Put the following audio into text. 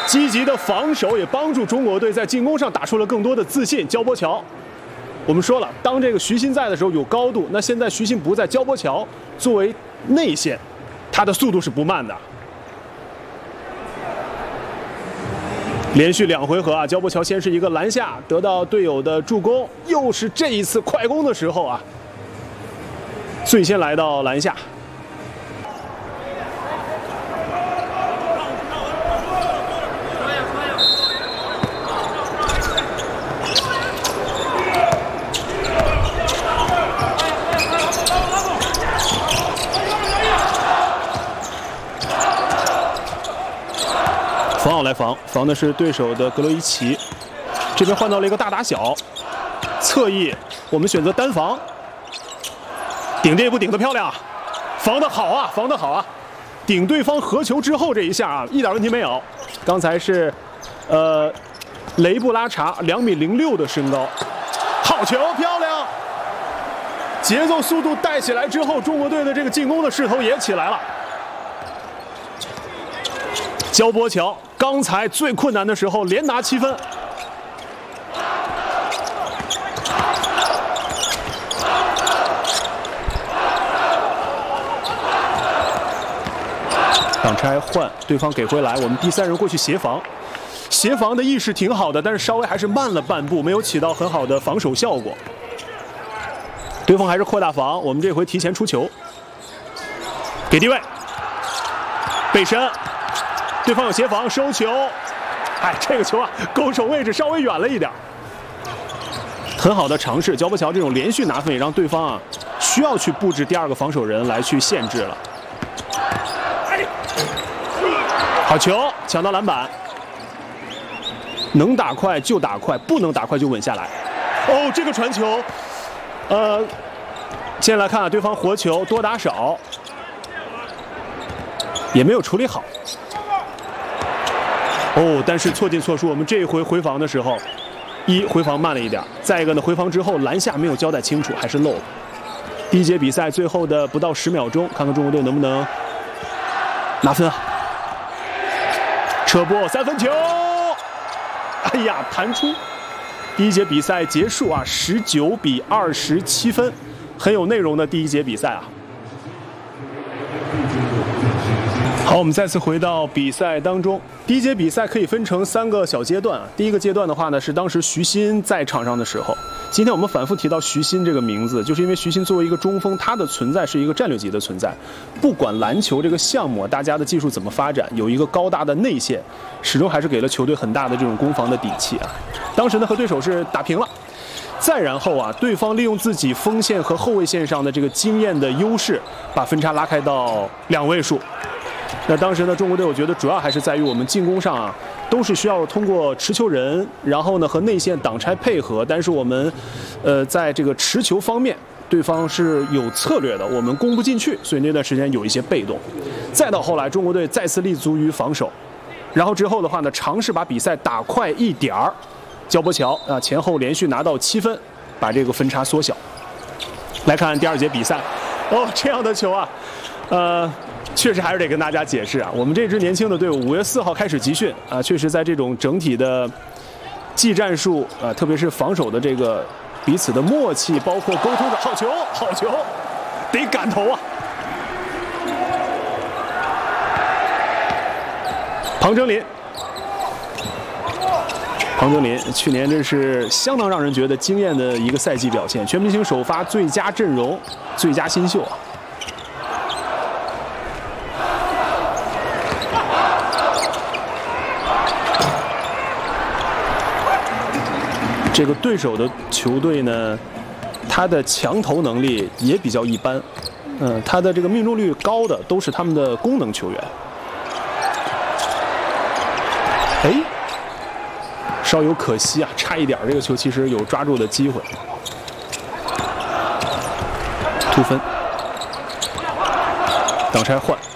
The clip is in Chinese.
积极的防守也帮助中国队在进攻上打出了更多的自信。焦波桥，我们说了，当这个徐新在的时候有高度，那现在徐新不在，焦波桥作为内线，他的速度是不慢的。连续2回合啊，焦波桥先是一个篮下得到队友的助攻，又是这一次快攻的时候啊，最先来到篮下。冯奥来防的是对手的格罗伊奇，这边换到了一个大打小，侧翼我们选择单防，顶这一步顶得漂亮，防得好啊，防得好啊！顶对方合球之后这一下啊，一点问题没有。刚才是雷布拉查2.06米的身高，好球，漂亮！节奏速度带起来之后，中国队的这个进攻的势头也起来了。焦波桥刚才最困难的时候连拿7分，挡拆换，对方给回来，我们第3人过去协防，协防的意识挺好的，但是稍微还是慢了半步，没有起到很好的防守效果。对方还是扩大防，我们这回提前出球，给低位，背身。对方有协防，收球，哎，这个球啊，勾手位置稍微远了一点，很好的尝试。焦波桥这种连续拿分也让对方啊需要去布置第2个防守人来去限制了。好球，抢到篮板，能打快就打快，不能打快就稳下来。哦，这个传球，先来看啊，对方活球多打少，也没有处理好。哦，但是错进错出，我们这一回回防的时候，回防慢了一点，再一个呢，回防之后篮下没有交代清楚，还是漏了。第1节比赛最后的不到10秒钟，看看中国队能不能拿分啊！扯波3分球，哎呀，弹出。第1节比赛结束啊，19比27分，很有内容的第1节比赛啊。好，我们再次回到比赛当中。第1节比赛可以分成3个小阶段啊。第1个阶段的话呢，是当时徐新在场上的时候。今天我们反复提到徐新这个名字，就是因为徐新作为一个中锋，他的存在是一个战略级的存在。不管篮球这个项目，大家的技术怎么发展，有一个高大的内线，始终还是给了球队很大的这种攻防的底气啊。当时呢，和对手是打平了。再然后啊，对方利用自己锋线和后卫线上的这个经验的优势，把分差拉开到2位数。那当时呢，中国队我觉得主要还是在于我们进攻上啊，都是需要通过持球人，然后呢和内线挡拆配合。但是我们，在这个持球方面，对方是有策略的，我们攻不进去，所以那段时间有一些被动。再到后来，中国队再次立足于防守，然后之后的话呢，尝试把比赛打快一点儿。焦波桥啊，前后连续拿到7分，把这个分差缩小。来看第2节比赛，哦，这样的球啊，确实还是得跟大家解释啊，我们这支年轻的队伍5月4号开始集训啊，确实在这种整体的技战术啊，特别是防守的这个彼此的默契，包括沟通的，好球，好球，得赶头啊！庞征林，去年真是相当让人觉得惊艳的一个赛季表现，全明星首发最佳阵容、最佳新秀啊！这个对手的球队呢，他的强投能力也比较一般，他的这个命中率高的都是他们的功能球员。哎，稍有可惜啊，差一点，这个球其实有抓住的机会。突分，挡拆换。